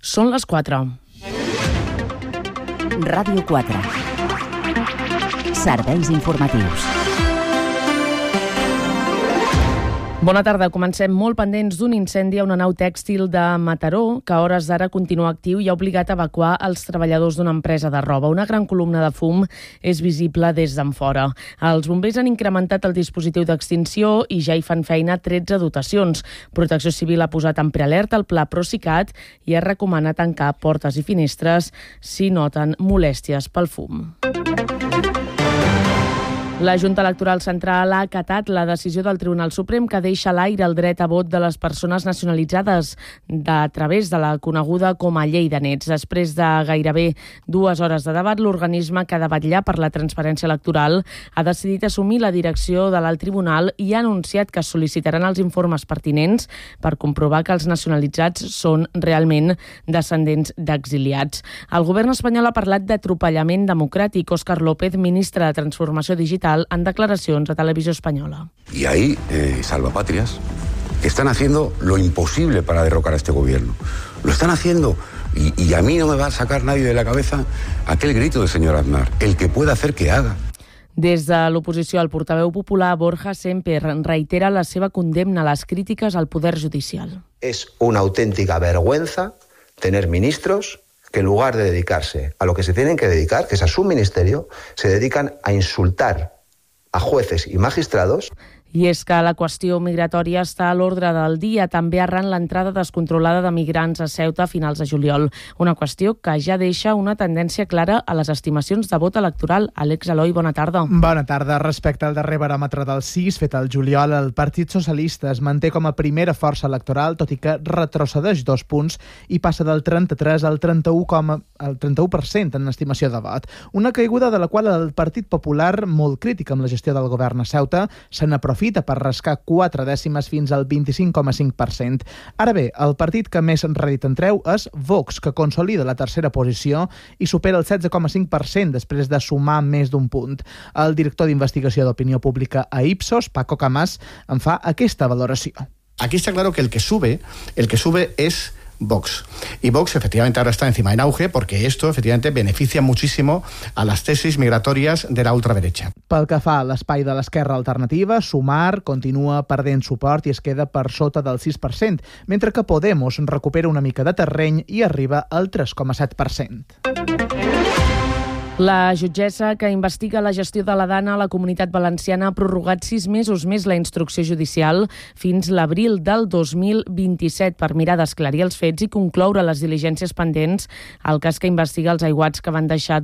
Són les 4. Ràdio 4. Serveis informatius. Bona tarda. Comencem molt pendents d'un incendi a una nau tèxtil de Mataró, que a hores d'ara continua actiu i ha obligat a evacuar els treballadors d'una empresa de roba. Una gran columna de fum és visible des d'enfora. Els bombers han incrementat el dispositiu d'extinció i ja hi fan feina 13 dotacions. Protecció Civil ha posat en prealerta el pla Procicat i ha recomanat tancar portes i finestres si noten molèsties pel fum. La Junta Electoral Central ha acatat la decisió del Tribunal Suprem que deixa a l'aire el dret a vot de les persones nacionalitzades a través de la coneguda com a llei de nets. Després de gairebé 2 hores de debat, l'organisme que ha de vetllar per la transparència electoral ha decidit assumir la direcció de l'alt tribunal i ha anunciat que sol·licitaran els informes pertinents per comprovar que els nacionalitzats són realment descendents d'exiliats. El govern espanyol ha parlat d'atropellament democràtic. Óscar López, ministre de Transformació Digital, en declaracions a Televisió Espanyola. Y hay salvapatrias que están haciendo lo imposible para derrocar a este gobierno. Lo están haciendo y a mí no me va a sacar nadie de la cabeza aquel grito del señor Aznar. El que pueda hacer, que haga. Des de l'oposició, el portaveu popular Borja Semper reitera la seva condemna a les crítiques al poder judicial. Es una auténtica vergüenza tener ministros que en lugar de dedicarse a lo que se tienen que dedicar, que es a su ministerio, se dedican a insultar a jueces y magistrados. I és que la qüestió migratòria està a l'ordre del dia, també arran l'entrada descontrolada de migrants a Ceuta a finals de juliol. Una qüestió que ja deixa una tendència clara a les estimacions de vot electoral. Àlex Eloi, bona tarda. Bona tarda. Respecte al darrer baròmetre del 6, fet al juliol, el Partit Socialista es manté com a primera força electoral, tot i que retrocedeix 2 punts i passa del 33 al 31% en estimació de vot. Una caiguda de la qual el Partit Popular, molt crític amb la gestió del govern a Ceuta, se n'aprofita per rascar 4 dècimes fins al 25,5%. Ara bé, el partit que més rèdit en treu és Vox, que consolida la tercera posició i supera el 16,5% després de sumar més d'un punt. El director d'investigació d'opinió pública a Ipsos, Paco Camás, en fa aquesta valoració. Aquí está claro que el que sube es Vox. Y Vox efectivamente ahora está encima en auge porque esto efectivamente beneficia muchísimo a las tesis migratorias de la ultraderecha. Pel que fa a l'espai de l'esquerra alternativa, Sumar continua perdent suport i es queda per sota del 6%, mentre que Podemos recupera una mica de terreny i arriba al 3,7%. La jutgessa que investiga la gestió de la Dana a la Comunitat Valenciana ha prorrogat 6 mesos més la instrucció judicial fins l'abril del 2027 per mirar d'esclarir els fets i concloure les diligències pendents al cas que investiga els aiguats que van deixar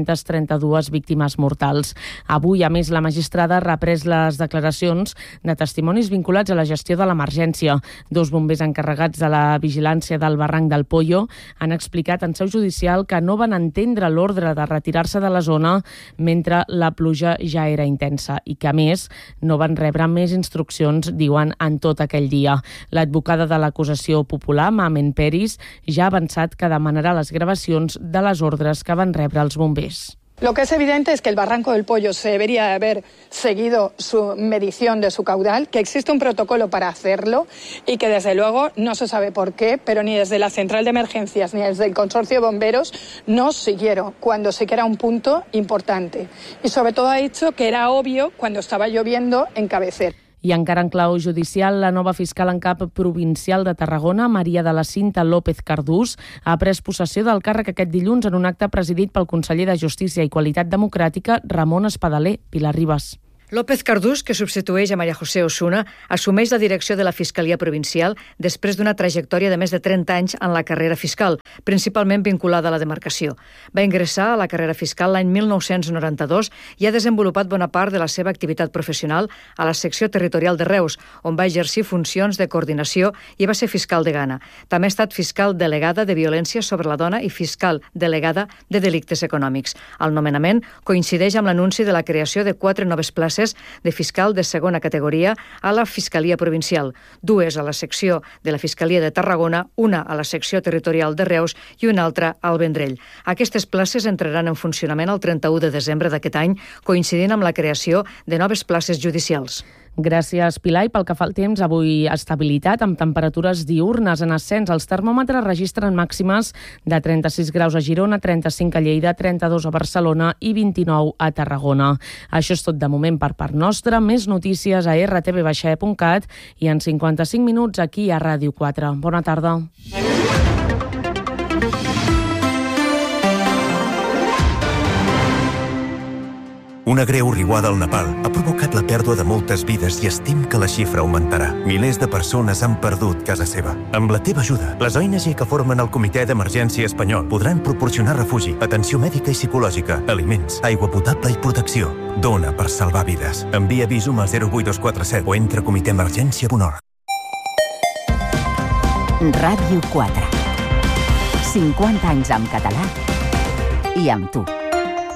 232 víctimes mortals. Avui, a més, la magistrada ha reprès les declaracions de testimonis vinculats a la gestió de l'emergència. 2 bombers encarregats de la vigilància del barranc del Pollo han explicat en seu judicial que no van entendre l'ordre de retirar-se de la zona mentre la pluja ja era intensa i que, a més, no van rebre més instruccions, diuen, en tot aquell dia. L'advocada de l'acusació popular, Mamen Peris, ja ha avançat que demanarà les gravacions de les ordres que van rebre els bombers. Lo que es evidente es que el Barranco del Pollo se debería haber seguido su medición de su caudal, que existe un protocolo para hacerlo y que desde luego no se sabe por qué, pero ni desde la central de emergencias ni desde el consorcio de bomberos no siguieron cuando sí que era un punto importante. Y sobre todo ha dicho que era obvio cuando estaba lloviendo en Cabecera. I encara en clau judicial, la nova fiscal en cap provincial de Tarragona, Maria de la Cinta López Cardús, ha pres possessió del càrrec aquest dilluns en un acte presidit pel conseller de Justícia i Qualitat Democràtica, Ramon Espadaler. Pilar Ribas. López Cardús, que substitueix a María José Osuna, assumeix la direcció de la Fiscalia Provincial després d'una trajectòria de més de 30 anys en la carrera fiscal, principalment vinculada a la demarcació. Va ingressar a la carrera fiscal l'any 1992 i ha desenvolupat bona part de la seva activitat professional a la secció territorial de Reus, on va exercir funcions de coordinació i va ser fiscal de Gana. També ha estat fiscal delegada de violència sobre la dona i fiscal delegada de delictes econòmics. El nomenament coincideix amb l'anunci de la creació de 4 noves places de fiscal de segona categoria a la Fiscalia Provincial, 2 a la secció de la Fiscalia de Tarragona, una a la secció territorial de Reus i una altra al Vendrell. Aquestes places entraran en funcionament el 31 de desembre d'aquest any, coincidint amb la creació de noves places judicials. Gràcies, Pilar. I pel que fa al temps, avui estabilitat amb temperatures diürnes en ascens. Els termòmetres registren màximes de 36 graus a Girona, 35 a Lleida, 32 a Barcelona i 29 a Tarragona. Això és tot de moment per part nostra. Més notícies a rtv.cat i en 55 minuts aquí a Ràdio 4. Bona tarda. Una greu riuada al Nepal ha provocat la pèrdua de moltes vides i estim que la xifra augmentarà. Milers de persones han perdut casa seva. Amb la teva ajuda, les ONG que formen el Comitè d'Emergència Espanyol podran proporcionar refugi, atenció mèdica i psicològica, aliments, aigua potable i protecció. Dona per salvar vides. Envia Visum al 08247 o entra a comitéemergència.org. Ràdio 4. 50 anys en català i amb tu.